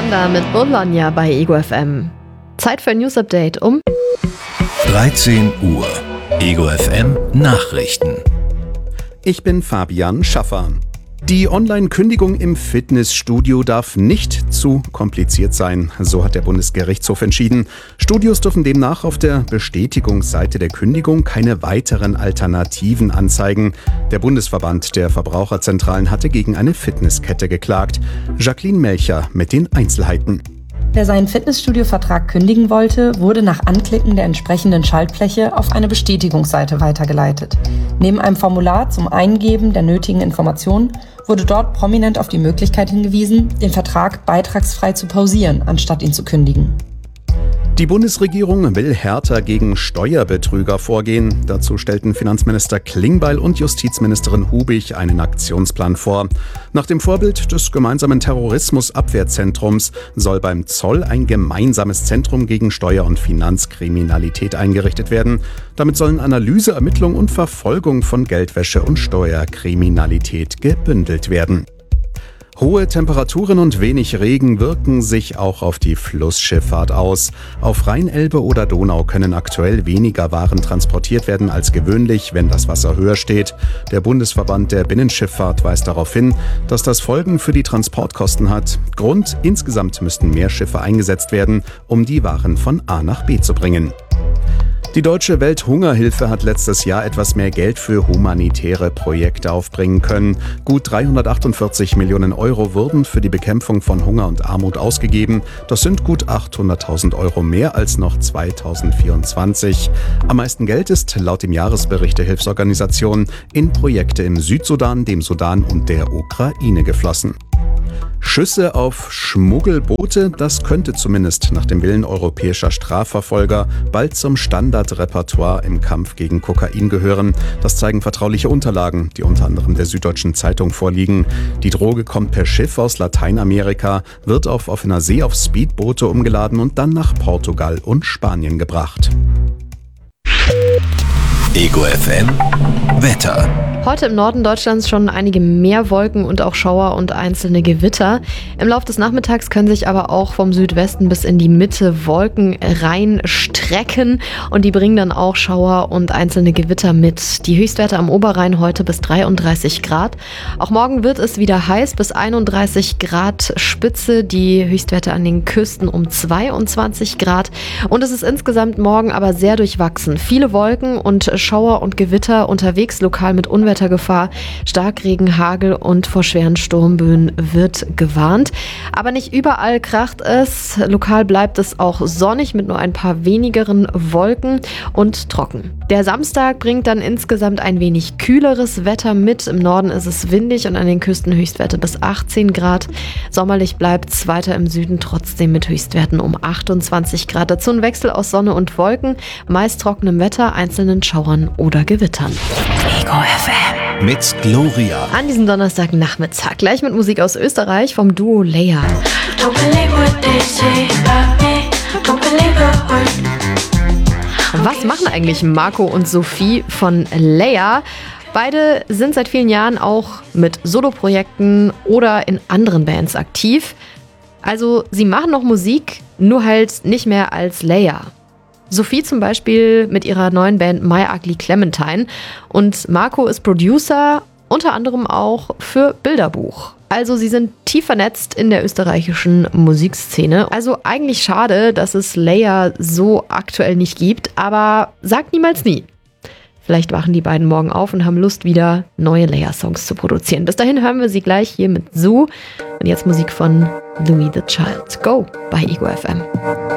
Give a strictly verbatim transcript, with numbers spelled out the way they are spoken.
Wanda mit Bologna bei Ego F M. Zeit für ein News Update um dreizehn Uhr. Ego F M Nachrichten. Ich bin Fabian Schaffer. Die Online-Kündigung im Fitnessstudio darf nicht zu kompliziert sein, so hat der Bundesgerichtshof entschieden. Studios dürfen demnach auf der Bestätigungsseite der Kündigung keine weiteren Alternativen anzeigen. Der Bundesverband der Verbraucherzentralen hatte gegen eine Fitnesskette geklagt. Jacqueline Melcher mit den Einzelheiten. Wer seinen Fitnessstudio-Vertrag kündigen wollte, wurde nach Anklicken der entsprechenden Schaltfläche auf eine Bestätigungsseite weitergeleitet. Neben einem Formular zum Eingeben der nötigen Informationen wurde dort prominent auf die Möglichkeit hingewiesen, den Vertrag beitragsfrei zu pausieren, anstatt ihn zu kündigen. Die Bundesregierung will härter gegen Steuerbetrüger vorgehen. Dazu stellten Finanzminister Klingbeil und Justizministerin Hubig einen Aktionsplan vor. Nach dem Vorbild des gemeinsamen Terrorismusabwehrzentrums soll beim Zoll ein gemeinsames Zentrum gegen Steuer- und Finanzkriminalität eingerichtet werden. Damit sollen Analyse, Ermittlung und Verfolgung von Geldwäsche und Steuerkriminalität gebündelt werden. Hohe Temperaturen und wenig Regen wirken sich auch auf die Flussschifffahrt aus. Auf Rhein-Elbe oder Donau können aktuell weniger Waren transportiert werden als gewöhnlich, wenn das Wasser höher steht. Der Bundesverband der Binnenschifffahrt weist darauf hin, dass das Folgen für die Transportkosten hat. Grund: insgesamt müssten mehr Schiffe eingesetzt werden, um die Waren von A nach B zu bringen. Die Deutsche Welthungerhilfe hat letztes Jahr etwas mehr Geld für humanitäre Projekte aufbringen können. Gut dreihundertachtundvierzig Millionen Euro wurden für die Bekämpfung von Hunger und Armut ausgegeben. Das sind gut achthunderttausend Euro mehr als noch zweitausendvierundzwanzig. Am meisten Geld ist laut dem Jahresbericht der Hilfsorganisation in Projekte im Südsudan, dem Sudan und der Ukraine geflossen. Schüsse auf Schmuggelboote, das könnte zumindest nach dem Willen europäischer Strafverfolger bald zum Standardrepertoire im Kampf gegen Kokain gehören. Das zeigen vertrauliche Unterlagen, die unter anderem der Süddeutschen Zeitung vorliegen. Die Droge kommt per Schiff aus Lateinamerika, wird auf offener See auf Speedboote umgeladen und dann nach Portugal und Spanien gebracht. Ego F M Wetter. Heute im Norden Deutschlands schon einige mehr Wolken und auch Schauer und einzelne Gewitter. Im Laufe des Nachmittags können sich aber auch vom Südwesten bis in die Mitte Wolken reinstrecken und die bringen dann auch Schauer und einzelne Gewitter mit. Die Höchstwerte am Oberrhein heute bis dreiunddreißig Grad. Auch morgen wird es wieder heiß bis einunddreißig Grad Spitze. Die Höchstwerte an den Küsten um zweiundzwanzig Grad. Und es ist insgesamt morgen aber sehr durchwachsen. Viele Wolken und Schauer und Gewitter unterwegs, lokal mit Unwettergefahr, Starkregen, Hagel und vor schweren Sturmböen wird gewarnt. Aber nicht überall kracht es. Lokal bleibt es auch sonnig mit nur ein paar wenigeren Wolken und trocken. Der Samstag bringt dann insgesamt ein wenig kühleres Wetter mit. Im Norden ist es windig und an den Küsten Höchstwerte bis achtzehn Grad. Sommerlich bleibt es weiter im Süden trotzdem mit Höchstwerten um achtundzwanzig Grad. Dazu ein Wechsel aus Sonne und Wolken, meist trockenem Wetter, einzelnen Schauern oder Gewittern. Ego F M mit Gloria. An diesem Donnerstagnachmittag gleich mit Musik aus Österreich vom Duo Leia. Was machen eigentlich Marco und Sophie von Leia? Beide sind seit vielen Jahren auch mit Soloprojekten oder in anderen Bands aktiv. Also sie machen noch Musik, nur halt nicht mehr als Leia. Sophie zum Beispiel mit ihrer neuen Band My Ugly Clementine und Marco ist Producer, unter anderem auch für Bilderbuch. Also sie sind tief vernetzt in der österreichischen Musikszene. Also eigentlich schade, dass es Leia so aktuell nicht gibt, aber sagt niemals nie. Vielleicht wachen die beiden morgen auf und haben Lust, wieder neue Leia-Songs zu produzieren. Bis dahin hören wir sie gleich hier mit Zoo. Und jetzt Musik von Louis the Child. Go bei Ego F M.